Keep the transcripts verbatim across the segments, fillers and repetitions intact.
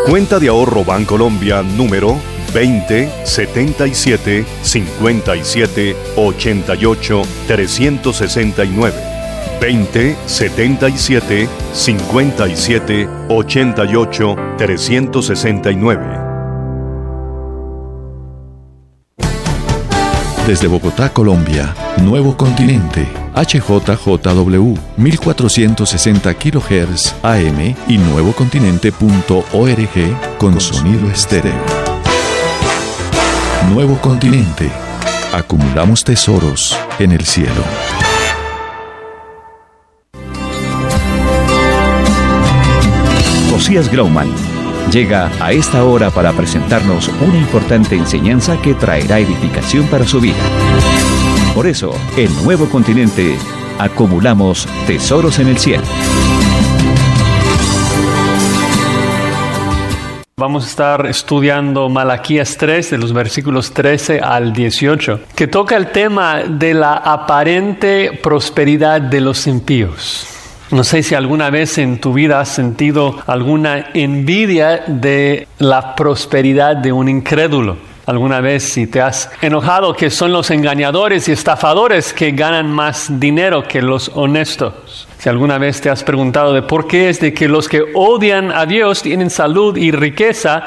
Cuenta de ahorro Bancolombia número veinte setenta y siete cincuenta y siete ochenta y ocho trescientos sesenta y nueve. veinte setenta y siete cincuenta y siete ochenta y ocho trescientos sesenta y nueve. Desde Bogotá, Colombia, Nuevo Continente, H J J W, mil cuatrocientos sesenta kilohertz A M y nuevocontinente punto org con sonido estéreo. Nuevo Continente. Acumulamos tesoros en el cielo. Josías Grauman llega a esta hora para presentarnos una importante enseñanza que traerá edificación para su vida. Por eso, en Nuevo Continente, acumulamos tesoros en el cielo. Vamos a estar estudiando Malaquías tres, de los versículos trece al dieciocho, que toca el tema de la aparente prosperidad de los impíos. No sé si alguna vez en tu vida has sentido alguna envidia de la prosperidad de un incrédulo. Alguna vez si te has enojado que son los engañadores y estafadores que ganan más dinero que los honestos. Si alguna vez te has preguntado de por qué es de que los que odian a Dios tienen salud y riqueza,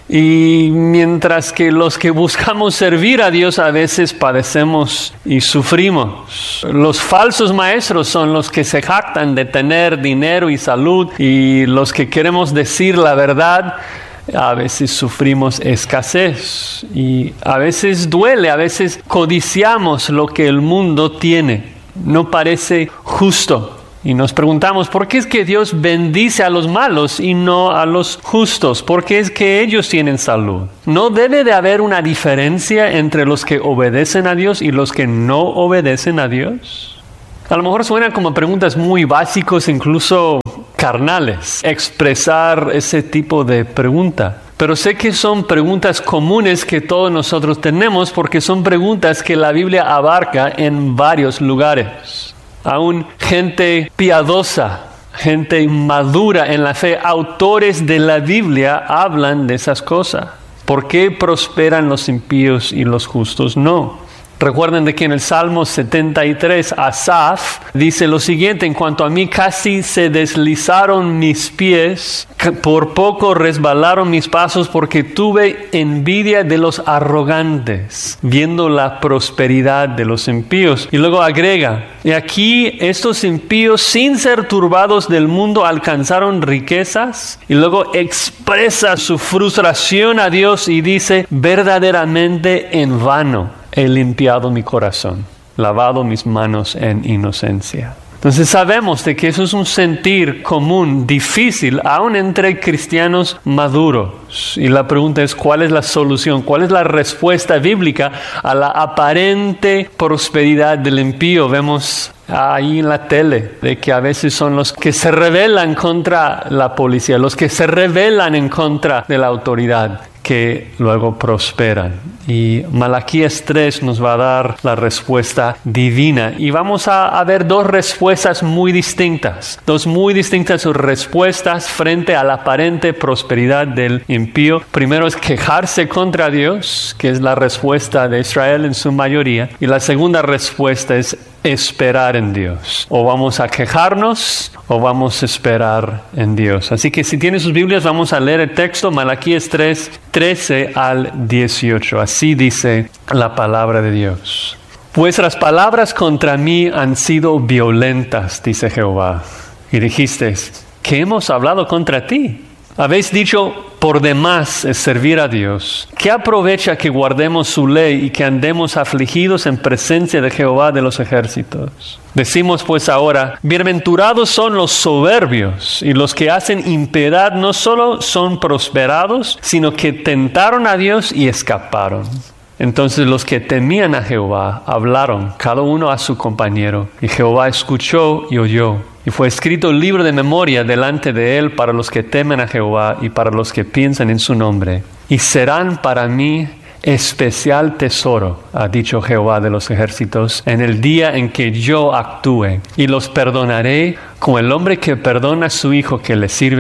y mientras que los que buscamos servir a Dios a veces padecemos y sufrimos. Los falsos maestros son los que se jactan de tener dinero y salud, y los que queremos decir la verdad a veces sufrimos escasez, y a veces duele, a veces codiciamos lo que el mundo tiene. No parece justo. Y nos preguntamos, ¿por qué es que Dios bendice a los malos y no a los justos? ¿Por qué es que ellos tienen salud? ¿No debe de haber una diferencia entre los que obedecen a Dios y los que no obedecen a Dios? A lo mejor suenan como preguntas muy básicas, incluso carnales, expresar ese tipo de pregunta. Pero sé que son preguntas comunes que todos nosotros tenemos, porque son preguntas que la Biblia abarca en varios lugares. Aún gente piadosa, gente madura en la fe, autores de la Biblia hablan de esas cosas. ¿Por qué prosperan los impíos y los justos no? Recuerden de que en el Salmo setenta y tres, Asaf dice lo siguiente: en cuanto a mí, casi se deslizaron mis pies, por poco resbalaron mis pasos, porque tuve envidia de los arrogantes, viendo la prosperidad de los impíos. Y luego agrega, y aquí estos impíos, sin ser turbados del mundo, alcanzaron riquezas. Y luego expresa su frustración a Dios y dice, verdaderamente en vano he limpiado mi corazón, lavado mis manos en inocencia. Entonces sabemos de que eso es un sentir común, difícil, aún entre cristianos maduros. Y la pregunta es, ¿cuál es la solución? ¿Cuál es la respuesta bíblica a la aparente prosperidad del impío? Vemos ahí en la tele de que a veces son los que se rebelan contra la policía, los que se rebelan en contra de la autoridad, que luego prosperan. Y Malaquías tres nos va a dar la respuesta divina. Y vamos a, a ver dos respuestas muy distintas. Dos muy distintas respuestas frente a la aparente prosperidad del impío. Primero es quejarse contra Dios, que es la respuesta de Israel en su mayoría. Y la segunda respuesta es esperar en Dios. O vamos a quejarnos o vamos a esperar en Dios. Así que si tienen sus Biblias, vamos a leer el texto, Malaquías tres, trece al dieciocho. Así dice la palabra de Dios. Vuestras palabras contra mí han sido violentas, dice Jehová. Y dijiste, ¿qué hemos hablado contra ti? Habéis dicho, por demás es servir a Dios. ¿Qué aprovecha que guardemos su ley y que andemos afligidos en presencia de Jehová de los ejércitos? Decimos pues ahora, bienaventurados son los soberbios, y los que hacen impiedad no solo son prosperados, sino que tentaron a Dios y escaparon. Entonces los que temían a Jehová hablaron, cada uno a su compañero, y Jehová escuchó y oyó. Y fue escrito el libro de memoria delante de él para los que temen a Jehová y para los que piensan en su nombre. Y serán para mí especial tesoro, ha dicho Jehová de los ejércitos, en el día en que yo actúe. Y los perdonaré como el hombre que perdona a su hijo que le sirve.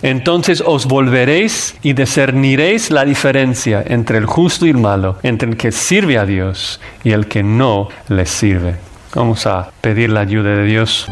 Entonces os volveréis y discerniréis la diferencia entre el justo y el malo, entre el que sirve a Dios y el que no le sirve. Vamos a pedir la ayuda de Dios.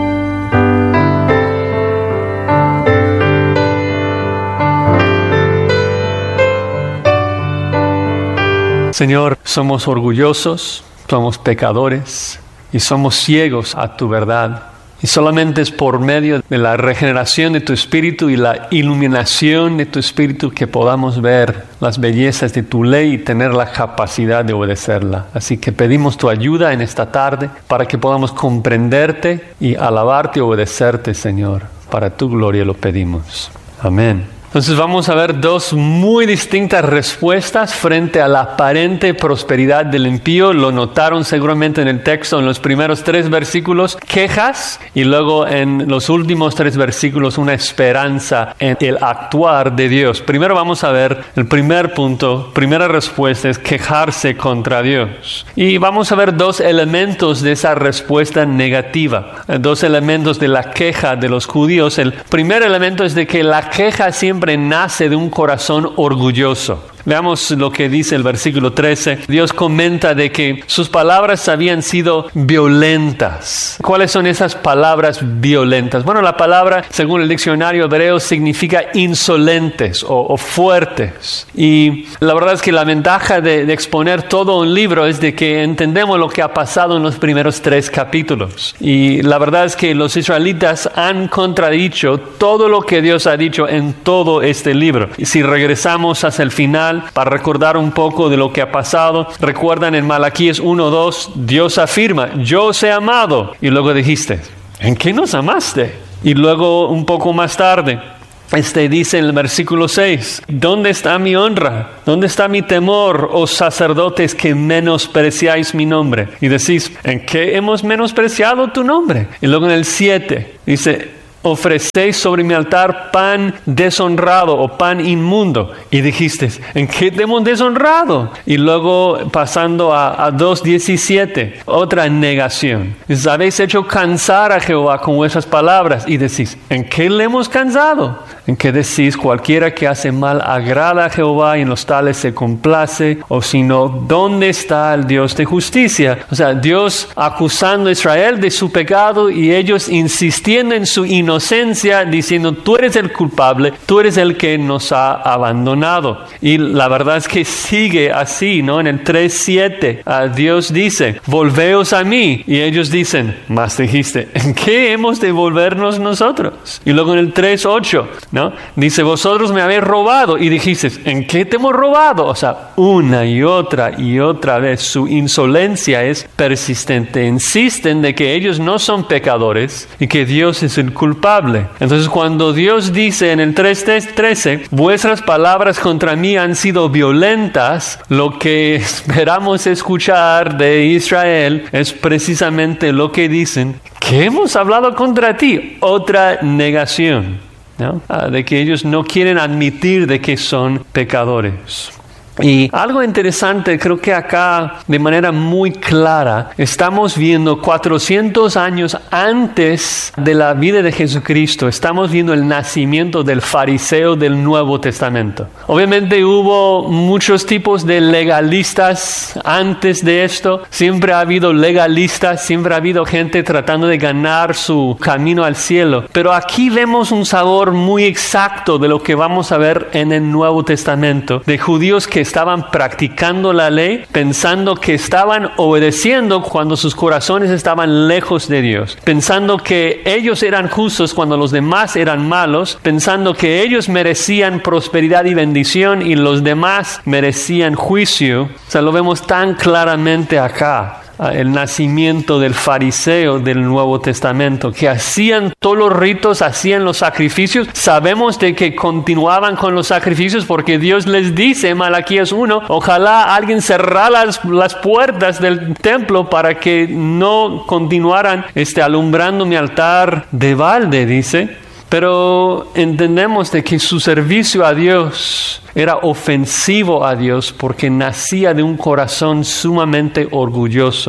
Señor, somos orgullosos, somos pecadores y somos ciegos a tu verdad. Y solamente es por medio de la regeneración de tu Espíritu y la iluminación de tu Espíritu que podamos ver las bellezas de tu ley y tener la capacidad de obedecerla. Así que pedimos tu ayuda en esta tarde para que podamos comprenderte y alabarte y obedecerte, Señor. Para tu gloria lo pedimos. Amén. Entonces vamos a ver dos muy distintas respuestas frente a la aparente prosperidad del impío. Lo notaron seguramente en el texto, en los primeros tres versículos, quejas, y luego en los últimos tres versículos una esperanza en el actuar de Dios. Primero vamos a ver el primer punto, primera respuesta es quejarse contra Dios. Y vamos a ver dos elementos de esa respuesta negativa, dos elementos de la queja de los judíos. El primer elemento es de que la queja siempre nace de un corazón orgulloso. Veamos lo que dice el versículo trece. Dios comenta de que sus palabras habían sido violentas. ¿Cuáles son esas palabras violentas? Bueno, la palabra, según el diccionario hebreo, significa insolentes o, o fuertes. Y la verdad es que la ventaja de, de exponer todo un libro es de que entendemos lo que ha pasado en los primeros tres capítulos. Y la verdad es que los israelitas han contradicho todo lo que Dios ha dicho en todo este libro. Y si regresamos hacia el final, para recordar un poco de lo que ha pasado, recuerdan en Malaquías uno dos, Dios afirma, yo os he amado. Y luego dijiste, ¿en qué nos amaste? Y luego un poco más tarde, este dice en el versículo seis, ¿dónde está mi honra? ¿Dónde está mi temor, oh sacerdotes que menospreciáis mi nombre? Y decís, ¿en qué hemos menospreciado tu nombre? Y luego en el siete dice, ofrecéis sobre mi altar pan deshonrado o pan inmundo. Y dijiste, ¿en qué te hemos deshonrado? Y luego pasando a, a dos diecisiete, otra negación. Dices, habéis hecho cansar a Jehová con vuestras palabras. Y decís, ¿en qué le hemos cansado? En que decís, cualquiera que hace mal agrada a Jehová y en los tales se complace. O si no, ¿dónde está el Dios de justicia? O sea, Dios acusando a Israel de su pecado y ellos insistiendo en su inocencia. inocencia, diciendo, tú eres el culpable, tú eres el que nos ha abandonado. Y la verdad es que sigue así, ¿no? En el tres siete, uh, Dios dice, volveos a mí. Y ellos dicen, más dijiste, ¿en qué hemos de volvernos nosotros? Y luego en el tres ocho, ¿no? Dice, vosotros me habéis robado. Y dijiste, ¿en qué te hemos robado? O sea, una y otra y otra vez su insolencia es persistente. Insisten de que ellos no son pecadores y que Dios es el culpable. Entonces cuando Dios dice en el tres trece, vuestras palabras contra mí han sido violentas, lo que esperamos escuchar de Israel es precisamente lo que dicen, que hemos hablado contra ti, otra negación, ¿no? Ah, de que ellos no quieren admitir de que son pecadores. Y algo interesante, creo que acá de manera muy clara estamos viendo cuatrocientos años antes de la vida de Jesucristo, estamos viendo el nacimiento del fariseo del Nuevo Testamento. Obviamente hubo muchos tipos de legalistas antes de esto, siempre ha habido legalistas, siempre ha habido gente tratando de ganar su camino al cielo, pero aquí vemos un sabor muy exacto de lo que vamos a ver en el Nuevo Testamento, de judíos que estaban practicando la ley, pensando que estaban obedeciendo cuando sus corazones estaban lejos de Dios, pensando que ellos eran justos cuando los demás eran malos, pensando que ellos merecían prosperidad y bendición y los demás merecían juicio. O sea, lo vemos tan claramente acá. El nacimiento del fariseo del Nuevo Testamento, que hacían todos los ritos, hacían los sacrificios. Sabemos de que continuaban con los sacrificios porque Dios les dice en Malaquías uno, ojalá alguien cerrara las, las puertas del templo para que no continuaran este, alumbrando mi altar de balde, dice. Pero entendemos de que su servicio a Dios era ofensivo a Dios porque nacía de un corazón sumamente orgulloso.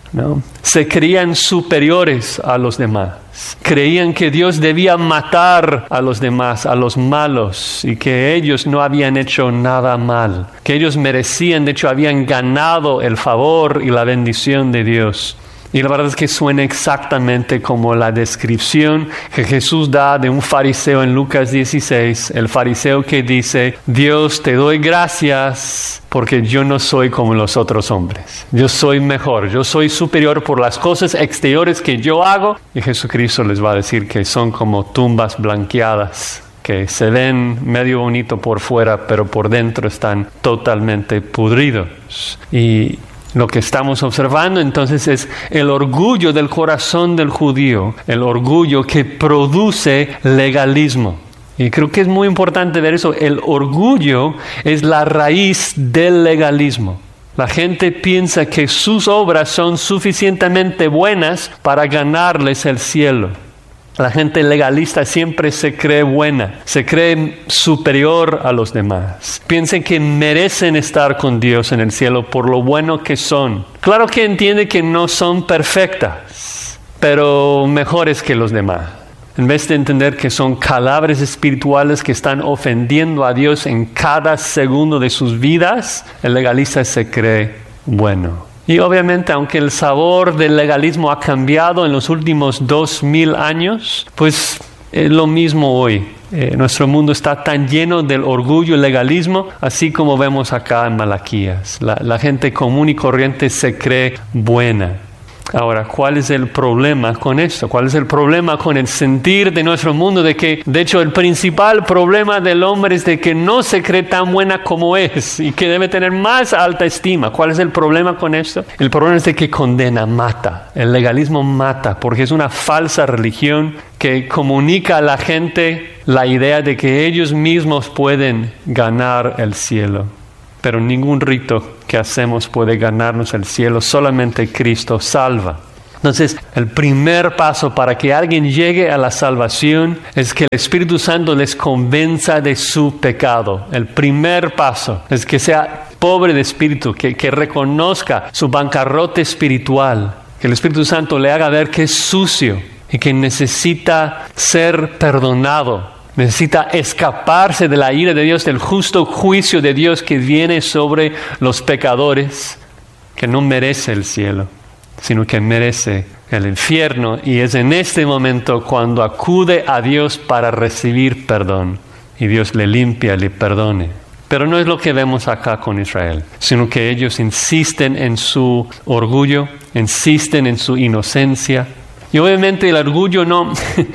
¿no? Se creían superiores a los demás. Creían que Dios debía matar a los demás, a los malos, y que ellos no habían hecho nada mal, que ellos merecían, de hecho habían ganado el favor y la bendición de Dios. Y la verdad es que suena exactamente como la descripción que Jesús da de un fariseo en Lucas dieciséis, el fariseo que dice: Dios, te doy gracias porque yo no soy como los otros hombres. Yo soy mejor, yo soy superior por las cosas exteriores que yo hago. Y Jesucristo les va a decir que son como tumbas blanqueadas, que se ven medio bonito por fuera, pero por dentro están totalmente pudridos. Y lo que estamos observando entonces es el orgullo del corazón del judío, el orgullo que produce legalismo. Y creo que es muy importante ver eso. El orgullo es la raíz del legalismo. La gente piensa que sus obras son suficientemente buenas para ganarles el cielo. La gente legalista siempre se cree buena, se cree superior a los demás. Piensan que merecen estar con Dios en el cielo por lo bueno que son. Claro que entiende que no son perfectas, pero mejores que los demás. En vez de entender que son cadáveres espirituales que están ofendiendo a Dios en cada segundo de sus vidas, el legalista se cree bueno. Y obviamente, aunque el sabor del legalismo ha cambiado en los últimos dos mil años, pues es lo mismo hoy. Eh, nuestro mundo está tan lleno del orgullo y legalismo, así como vemos acá en Malaquías. La, la gente común y corriente se cree buena. Ahora, ¿cuál es el problema con esto? ¿Cuál es el problema con el sentir de nuestro mundo? De que, de hecho, el principal problema del hombre es de que no se cree tan buena como es y que debe tener más alta estima. ¿Cuál es el problema con esto? El problema es de que condena, mata. El legalismo mata porque es una falsa religión que comunica a la gente la idea de que ellos mismos pueden ganar el cielo. Pero ningún rito que hacemos puede ganarnos el cielo, solamente Cristo salva. Entonces, el primer paso para que alguien llegue a la salvación es que el Espíritu Santo les convenza de su pecado. El primer paso es que sea pobre de espíritu, que, que reconozca su bancarrota espiritual, que el Espíritu Santo le haga ver que es sucio y que necesita ser perdonado. Necesita escaparse de la ira de Dios, del justo juicio de Dios que viene sobre los pecadores, que no merece el cielo, sino que merece el infierno. Y es en este momento cuando acude a Dios para recibir perdón. Y Dios le limpia, le perdone. Pero no es lo que vemos acá con Israel, sino que ellos insisten en su orgullo, insisten en su inocencia. Y obviamente el orgullo no,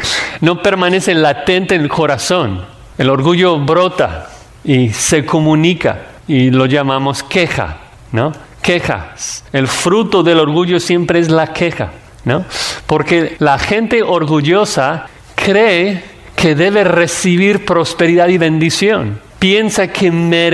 no permanece latente en el corazón. El orgullo brota y se comunica y lo llamamos queja, ¿no? Quejas. El fruto del orgullo siempre es la queja, ¿no? Porque la gente orgullosa cree que debe recibir prosperidad y bendición. Piensa que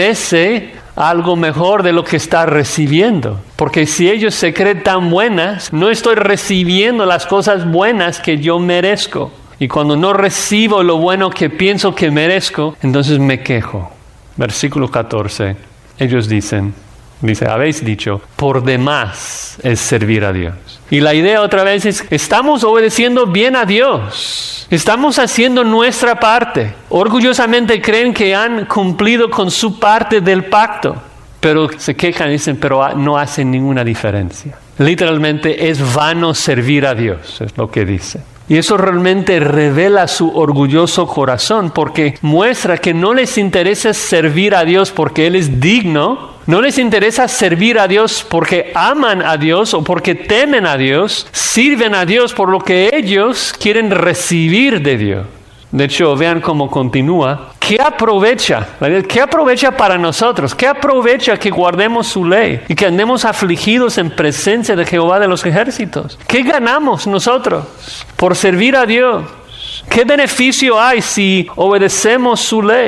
merece algo mejor de lo que está recibiendo. Porque si ellos se creen tan buenas, no estoy recibiendo las cosas buenas que yo merezco. Y cuando no recibo lo bueno que pienso que merezco, entonces me quejo. Versículo catorce. Ellos dicen, dice, habéis dicho, por demás es servir a Dios. Y la idea otra vez es, estamos obedeciendo bien a Dios. Estamos haciendo nuestra parte. Orgullosamente creen que han cumplido con su parte del pacto. Pero se quejan y dicen, pero no hacen ninguna diferencia. Literalmente es vano servir a Dios, es lo que dice. Y eso realmente revela su orgulloso corazón, porque muestra que no les interesa servir a Dios porque Él es digno. No les interesa servir a Dios porque aman a Dios o porque temen a Dios. Sirven a Dios por lo que ellos quieren recibir de Dios. De hecho, vean cómo continúa. ¿Qué aprovecha? ¿Qué aprovecha para nosotros? ¿Qué aprovecha que guardemos su ley y que andemos afligidos en presencia de Jehová de los ejércitos? ¿Qué ganamos nosotros por servir a Dios? ¿Qué beneficio hay si obedecemos su ley?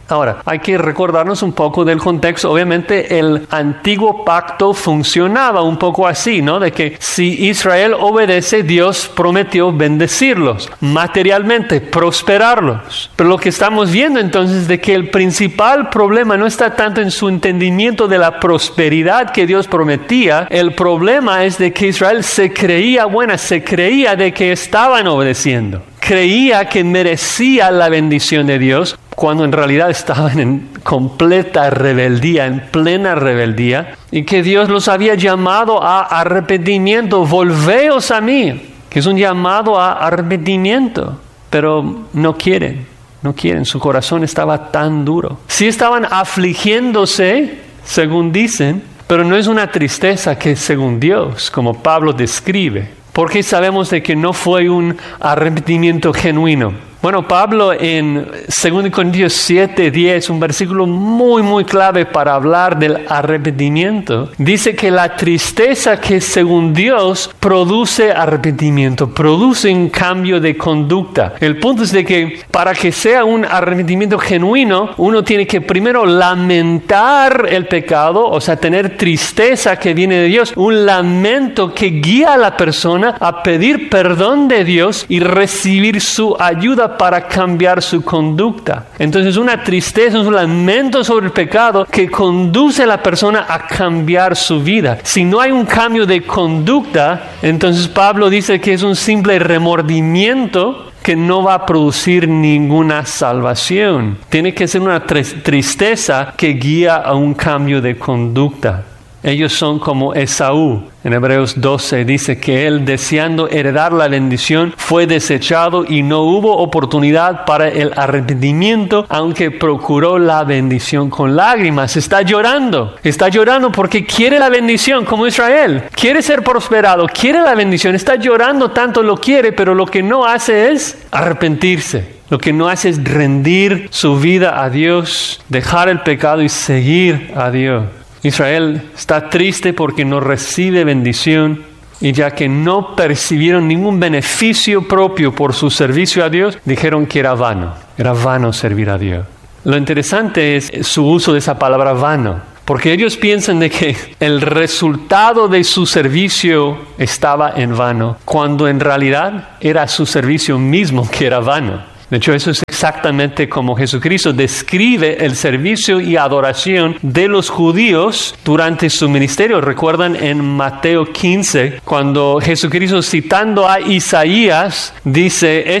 Ahora, hay que recordarnos un poco del contexto. Obviamente, el antiguo pacto funcionaba un poco así, ¿no? De que si Israel obedece, Dios prometió bendecirlos, materialmente, prosperarlos. Pero lo que estamos viendo entonces es de que el principal problema no está tanto en su entendimiento de la prosperidad que Dios prometía. El problema es de que Israel se creía buena, se creía de que estaban obedeciendo. Creía que merecía la bendición de Dios, cuando en realidad estaban en completa rebeldía, en plena rebeldía, y que Dios los había llamado a arrepentimiento. Volveos a mí, que es un llamado a arrepentimiento, pero no quieren, no quieren, su corazón estaba tan duro. Sí estaban afligiéndose, según dicen, pero no es una tristeza que es según Dios, como Pablo describe. Porque sabemos de que no fue un arrepentimiento genuino. Bueno, Pablo en dos Corintios siete diez, un versículo muy, muy clave para hablar del arrepentimiento, dice que la tristeza que según Dios produce arrepentimiento, produce un cambio de conducta. El punto es de que para que sea un arrepentimiento genuino, uno tiene que primero lamentar el pecado, o sea, tener tristeza que viene de Dios, un lamento que guía a la persona a pedir perdón de Dios y recibir su ayuda para cambiar su conducta. Entonces una tristeza, un lamento sobre el pecado que conduce a la persona a cambiar su vida. Si no hay un cambio de conducta, entonces Pablo dice que es un simple remordimiento que no va a producir ninguna salvación. Tiene que ser una tristeza que guía a un cambio de conducta. Ellos son como Esaú. En Hebreos doce dice que él, deseando heredar la bendición, fue desechado y no hubo oportunidad para el arrepentimiento, aunque procuró la bendición con lágrimas. Está llorando. Está llorando porque quiere la bendición como Israel. Quiere ser prosperado, quiere la bendición. Está llorando tanto, lo quiere, pero lo que no hace es arrepentirse. Lo que no hace es rendir su vida a Dios, dejar el pecado y seguir a Dios. Israel está triste porque no recibe bendición, y ya que no percibieron ningún beneficio propio por su servicio a Dios, dijeron que era vano, era vano servir a Dios. Lo interesante es su uso de esa palabra vano, porque ellos piensan de que el resultado de su servicio estaba en vano, cuando en realidad era su servicio mismo que era vano. De hecho, eso es exactamente como Jesucristo describe el servicio y adoración de los judíos durante su ministerio. Recuerdan en Mateo quince, cuando Jesucristo, citando a Isaías, dice: